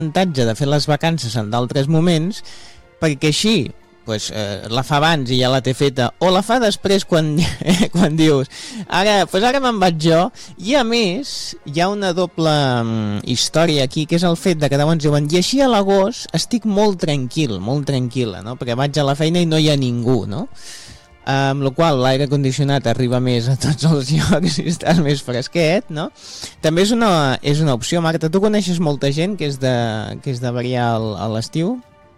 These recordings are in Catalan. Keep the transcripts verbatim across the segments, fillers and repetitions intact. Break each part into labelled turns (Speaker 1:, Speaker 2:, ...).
Speaker 1: avantatge de fer les vacances en d'altres moments, perquè així pues, eh, la fa abans i ja la té feta, o la fa després quan, quan dius ara, pues ara me'n vaig jo, i a més hi ha una doble um, història aquí, que és el fet de que llavors diuen i així a l'agost estic molt tranquil, molt tranquil·la, no? Perquè vaig a la feina i no hi ha ningú, no? Amb la qual cosa l'aire condicionat arriba més a tots els llocs i estàs més fresquet, no? També és una, és una opció. Marta, tu coneixes molta gent que és de, que és de variar el, a l'estiu?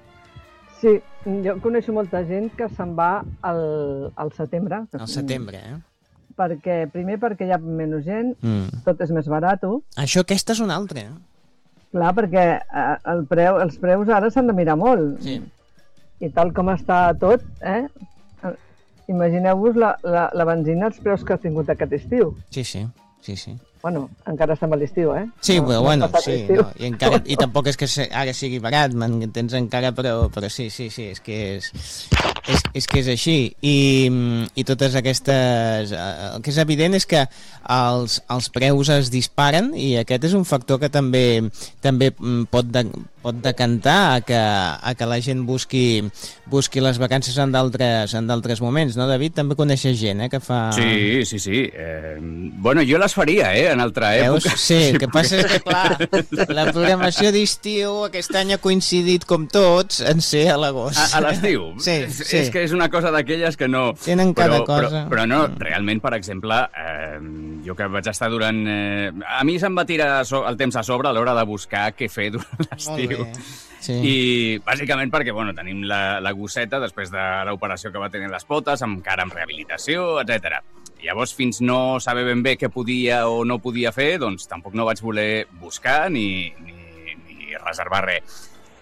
Speaker 2: Sí, jo coneixo molta gent que se'n va al, al setembre.
Speaker 1: Al setembre, eh?
Speaker 2: Perquè, primer perquè hi ha menys gent,
Speaker 1: mm.
Speaker 2: tot és més barat.
Speaker 1: Això, aquesta és una altra.
Speaker 2: Clar, perquè eh, el preu, els preus ara s'han de mirar molt.
Speaker 1: Sí.
Speaker 2: I tal com està tot, eh? Imagineu-vos la, la, la benzina, els preus que ha tingut aquest estiu.
Speaker 1: Sí, sí, sí, sí.
Speaker 2: Bueno, encara estem a l'estiu, eh?
Speaker 1: Sí,
Speaker 2: no,
Speaker 1: però
Speaker 2: no
Speaker 1: bueno, sí, no, i, encara, i tampoc és que ara sigui barat, m'entens encara, però, però sí, sí, sí, és que és, és, és que és així. I, i totes aquestes... El que és evident és que els, els preus es disparen i aquest és un factor que també també pot, de, pot decantar a que, a que la gent busqui, busqui les vacances en d'altres en d'altres moments, no, David? També coneixes gent, eh, que fa...
Speaker 3: Sí, sí, sí. Eh, bueno, jo les faria, eh, en altra època.
Speaker 1: Veus? Sí, el que passa és que, clar, la programació d'estiu aquest any ha coincidit, com tots, en ser a l'agost.
Speaker 3: A, a l'estiu?
Speaker 1: Sí, sí.
Speaker 3: És que és una cosa d'aquelles que no...
Speaker 1: Tenen cada
Speaker 3: però,
Speaker 1: cosa.
Speaker 3: Però, però no, realment, per exemple, eh, jo que vaig estar durant... Eh, a mi se'm va tirar so, el temps a sobre a l'hora de buscar què fer durant l'estiu.
Speaker 1: Sí.
Speaker 3: I bàsicament perquè, bueno, tenim la, la gosseta després de l'operació que va tenir les potes, encara amb rehabilitació, etcètera. Llavors, fins no saber ben bé què podia o no podia fer, doncs tampoc no vaig voler buscar ni, ni, ni reservar res.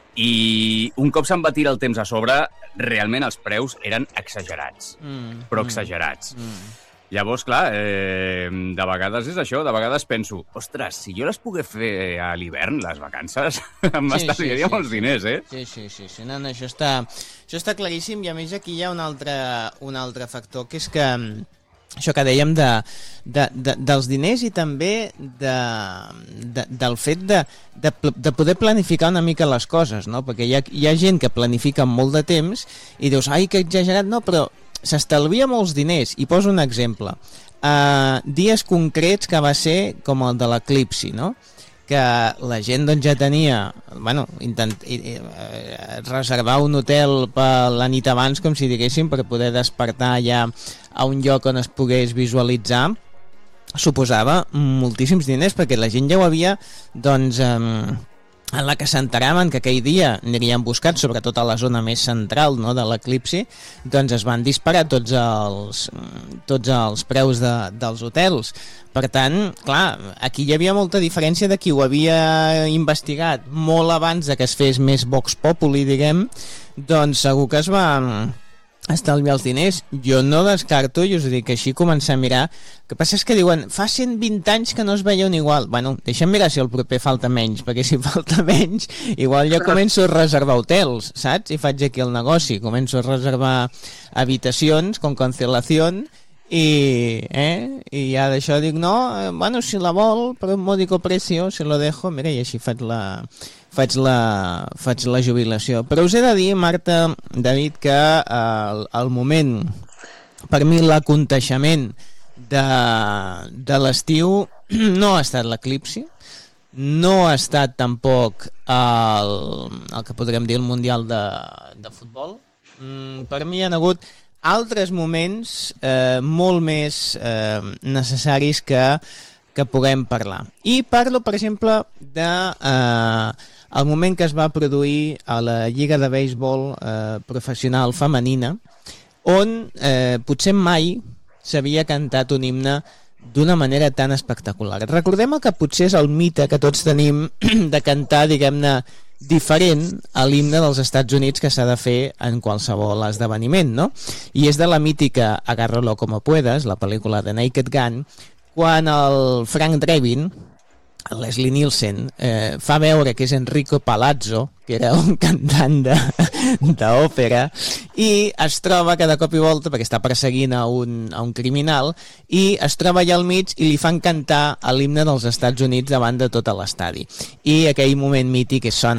Speaker 3: I un cop se'm va tirar el temps a sobre, realment els preus eren exagerats, mm, però exagerats. Mm. Llavors, clar, eh, de vegades és això, de vegades penso, ostres, si jo les pogués fer a l'hivern, les vacances, m'estalviaria sí, sí, molts sí, diners, eh?
Speaker 1: Sí, sí, sí, sí. No, no, això, està, això està claríssim, i a més aquí hi ha un altre, un altre factor, que és que això que dèiem de, de, de, dels diners i també de, de, del fet de, de, de poder planificar una mica les coses, no? Perquè hi ha, hi ha gent que planifica amb molt de temps i dius, ai, que exagerat, no, però s'estalvia molts diners. I poso un exemple. Uh, dies concrets que va ser com el de l'eclipsi, no? Que la gent doncs, ja tenia, bueno, intent, uh, reservar un hotel per la nit abans, com si diguéssim, per poder despertar ja a un lloc on es pogués visualitzar, suposava moltíssims diners, perquè la gent ja ho havia, doncs, um, en la que s'enteraven que aquell dia anirien buscats, sobretot a la zona més central, no, de l'eclipsi, doncs es van disparar tots els, tots els preus de, dels hotels. Per tant, clar, aquí hi havia molta diferència de qui ho havia investigat molt abans de que es fes més Vox Populi, diguem, doncs segur que es va estalviar els diners. Jo no descarto, i us dic que així començar a mirar. El que passa és que diuen, fa cent vint anys que no es veien igual. Bueno, deixa'm mirar si el proper falta menys, perquè si falta menys, igual jo començo a reservar hotels, saps? I faig aquí el negoci, començo a reservar habitacions con cancel·lació i, eh? I ja d'això dic, no, eh, bueno, si la vol, per un mòdico precio, si lo dejo, mira, i així faig la... Faig la, faig la jubilació. Però us he de dir, Marta, David, que el, el moment, per mi, l'aconteixement de, de l'estiu no ha estat l'eclipsi, no ha estat tampoc el, el que podríem dir el Mundial de, de Futbol. Mm, per mi hi ha hagut altres moments eh, molt més eh, necessaris que, que puguem parlar. I parlo, per exemple, de... Eh, el moment que es va produir a la Lliga de Béisbol eh, professional femenina, on eh, potser mai s'havia cantat un himne d'una manera tan espectacular. Recordem que potser és el mite que tots tenim de cantar, diguem-ne, diferent a l'himne dels Estats Units que s'ha de fer en qualsevol esdeveniment, no? I és de la mítica Agárralo como puedas, la pel·lícula de Naked Gun, quan el Frank Drebin, Leslie Nielsen, eh, fa veure que és Enrico Palazzo, que era un cantant d'òpera, i es troba que de cop i volta, perquè està perseguint a un, a un criminal, i es troba allà al mig i li fan cantar l'himne dels Estats Units davant de tot l'estadi. I aquell moment mític és sona